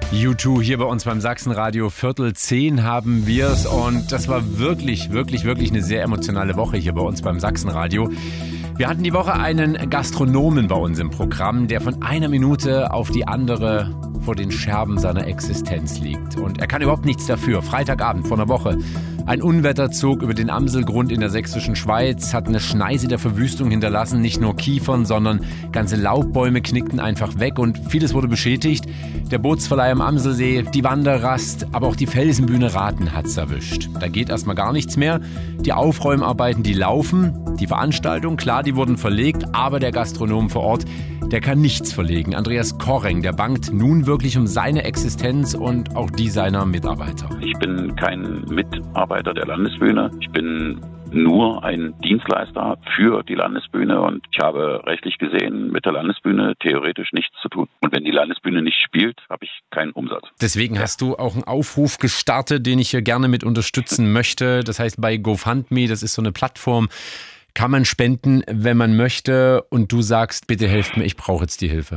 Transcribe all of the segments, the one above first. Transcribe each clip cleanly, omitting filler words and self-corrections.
U2 hier bei uns beim Sachsenradio. 9:45 haben wir es und das war wirklich eine sehr emotionale Woche hier bei uns beim Sachsenradio. Wir hatten die Woche einen Gastronomen bei uns im Programm, der von einer Minute auf die andere vor den Scherben seiner Existenz liegt. Und er kann überhaupt nichts dafür. Freitagabend vor einer Woche. Ein Unwetter zog über den Amselgrund in der sächsischen Schweiz, hat eine Schneise der Verwüstung hinterlassen. Nicht nur Kiefern, sondern ganze Laubbäume knickten einfach weg und vieles wurde beschädigt. Der Bootsverleih am Amselsee, die Wanderrast, aber auch die Felsenbühne Rathen hat's erwischt. Da geht erstmal gar nichts mehr. Die Aufräumarbeiten, die laufen. Die Veranstaltung, klar, die wurden verlegt, aber der Gastronom vor Ort, der kann nichts verlegen. Andreas Korreng, der bangt nun wirklich um seine Existenz und auch die seiner Mitarbeiter. Ich bin kein Mitarbeiter der Landesbühne. Ich bin nur ein Dienstleister für die Landesbühne und ich habe rechtlich gesehen mit der Landesbühne theoretisch nichts zu tun. Und wenn die Landesbühne nicht spielt, habe ich keinen Umsatz. Deswegen hast du auch einen Aufruf gestartet, den ich hier gerne mit unterstützen möchte. Das heißt bei GoFundMe, das ist so eine Plattform, kann man spenden, wenn man möchte und du sagst, bitte helft mir, ich brauche jetzt die Hilfe.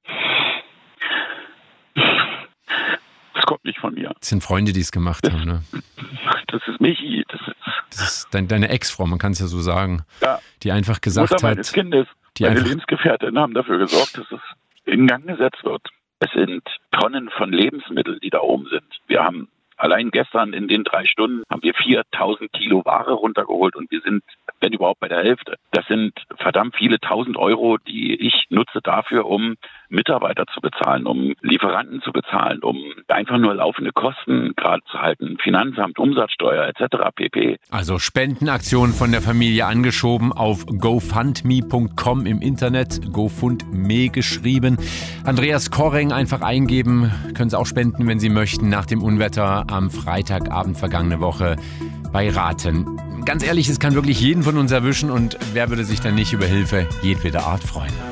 Das kommt nicht von mir. Das sind Freunde, die es gemacht haben, ne? Das ist Michi. Das ist deine Ex-Frau, man kann es ja so sagen, ja, die einfach gesagt Mutter hat... meines Kindes, meine Lebensgefährtin haben dafür gesorgt, dass es in Gang gesetzt wird. Es sind Tonnen von Lebensmitteln, die da oben sind. Wir haben allein gestern in den 3 Stunden haben wir 4.000 Kilo Ware runtergeholt und wir sind, wenn überhaupt, bei der Hälfte. Das sind verdammt viele 1.000 Euro, die ich nutze dafür, um Mitarbeiter zu bezahlen, um Lieferanten zu bezahlen, um einfach nur laufende Kosten gerade zu halten, Finanzamt, Umsatzsteuer etc. pp. Also Spendenaktion von der Familie angeschoben auf gofundme.com im Internet, GoFundMe geschrieben. Andreas Korreng einfach eingeben, können Sie auch spenden, wenn Sie möchten, nach dem Unwetter am Freitagabend vergangene Woche bei Rathen. Ganz ehrlich, es kann wirklich jeden von uns erwischen und wer würde sich dann nicht über Hilfe jedweder Art freuen.